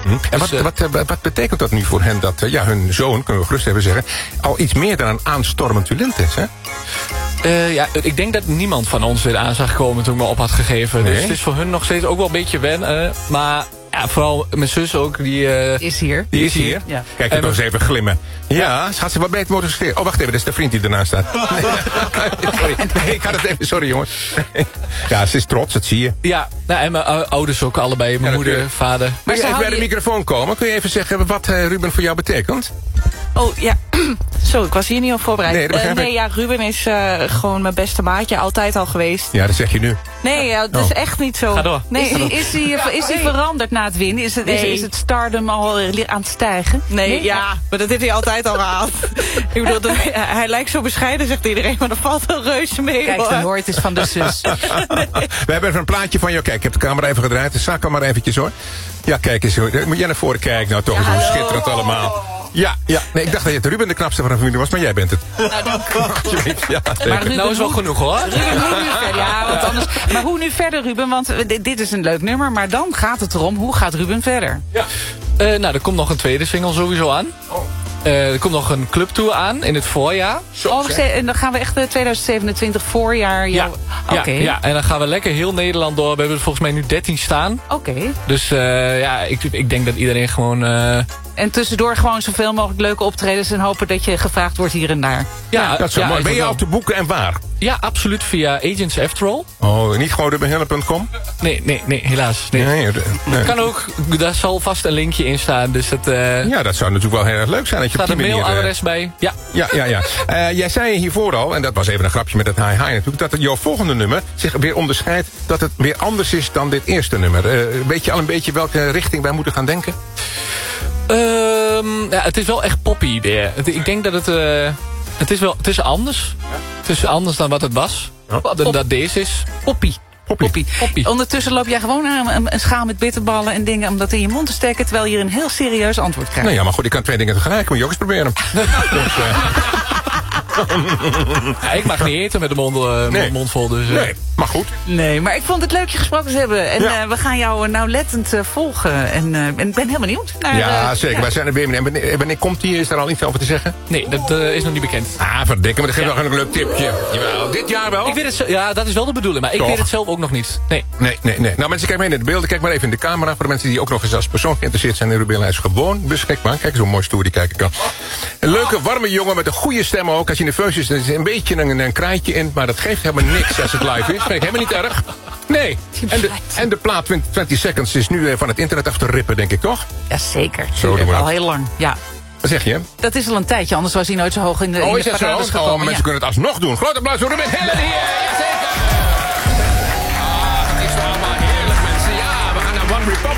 En wat betekent dat nu voor hen dat hun zoon, kunnen we gerust even zeggen, al iets meer dan een aanstormend talent is, hè? Ik denk dat niemand van ons dit aan zag komen toen ik me op had gegeven. Nee. Dus het is voor hun nog steeds ook wel een beetje wennen. Maar ja, vooral mijn zus ook. Die is hier. Die is hier? Ja. Kijk, nog eens even glimmen. Ja, gaat ze wat beter motoriseren? Oh, wacht even, dat is de vriend die ernaast staat. Sorry. Nee, ik had het even, sorry jongens. Ja, ze is trots, dat zie je. Ja, en mijn ouders ook allebei. Mijn moeder, vader. Kun je even bij de microfoon komen? Kun je even zeggen wat Ruben voor jou betekent? Oh, ja. Zo, ik was hier niet op voorbereid. Nee, dat begrijp ik. Ruben is gewoon mijn beste maatje. Altijd al geweest. Ja, dat zeg je nu. Nee, dat is echt niet zo. Ga door. Nee, is hij veranderd na het winnen? Is het stardom al aan het stijgen? Nee, ja, maar dat heeft hij altijd al gehad. Ik bedoel, hij lijkt zo bescheiden, zegt iedereen, maar dat valt wel reuze mee. Kijk, hoor. dan hoor je het is van de zus. We hebben even een plaatje van jou. Kijk, ik heb de camera even gedraaid. Dus zak hem maar eventjes hoor. Ja, kijk eens. Moet jij naar voren kijken nou toch? Hoe schitterend allemaal. Ja. Nee, ik dacht dat je het Ruben de knapste van de familie was, maar jij bent het. Nou, dank u. Ja, Maar Ruben, Nou is wel genoeg hoor. Ruben, hoe nu verder? Ja, want anders. Maar hoe nu verder, Ruben? Want dit is een leuk nummer, maar dan gaat het erom, hoe gaat Ruben verder? Ja. Er komt nog een tweede single sowieso aan. Er komt nog een clubtour aan in het voorjaar. En dan gaan we echt 2027 voorjaar. Ja. Oké. Ja, en dan gaan we lekker heel Nederland door. We hebben er volgens mij nu 13 staan. Oké. Dus ik denk dat iedereen gewoon... En tussendoor gewoon zoveel mogelijk leuke optredens en hopen dat je gevraagd wordt hier en daar. Dat is zo mooi. Ben je al te boeken en waar? Ja, absoluut via Agents After All. Oh, niet gewoon rubenhelle.com? Nee, helaas. Nee. Nee. Kan ook, daar zal vast een linkje in staan. Dus dat, ja, dat zou natuurlijk wel heel erg leuk zijn. Dat je staat op die een manier, mailadres bij. Ja. Jij zei hiervoor al, en dat was even een grapje met het hi-hi natuurlijk, dat jouw volgende nummer zich weer onderscheidt, dat het weer anders is dan dit eerste nummer. Weet je al een beetje welke richting wij moeten gaan denken? Het is wel echt poppy. Ik denk dat het is anders. Het is anders dan wat het was. Dan dat deze is. Poppy. Poppy. Ondertussen loop jij gewoon een schaal met bitterballen en dingen om dat in je mond te steken, terwijl je hier een heel serieus antwoord krijgt. Nou ja, maar goed, ik kan 2 dingen tegelijk. Moet je ook eens proberen. Ja, ik mag niet eten met de mond vol. Dus, nee, maar goed. Nee, maar ik vond het leuk je gesproken te hebben. En we gaan jou nauwlettend volgen. En ik ben heel benieuwd naar... Zeker. Wij zijn er weer. En wanneer komt die? Is daar al iets over te zeggen? Nee, dat is nog niet bekend. Verdikke, maar dat geeft nog een leuk tipje. Jawel, dit jaar wel? Ik weet het, ja, dat is wel de bedoeling. Maar ik weet het zelf ook nog niet. Nee. Nou, mensen, kijk maar in de beelden. Kijk maar even in de camera. Voor de mensen die ook nog eens als persoon geïnteresseerd zijn in Ruben. Hij is gewoon beschikbaar. Kijk, zo'n mooi stoer die kijken kan. Een leuke, warme jongen met een goede stem ook. Als je nerveus is, er is een beetje een kraaitje in. Maar dat geeft helemaal niks als het live is. Vind ik helemaal niet erg. Nee. En de plaat 20 Seconds is nu van het internet af te rippen, denk ik, toch? Jazeker. Zo doen we dat. Al heel lang, ja. Wat zeg je? Dat is al een tijdje, anders was hij nooit zo hoog in de is dat zo? gekomen. Mensen kunnen het alsnog doen. Groot applaus voor Ruben Helle hier. Jazeker. Het is allemaal heerlijk, mensen. Ja, we gaan naar One Republic.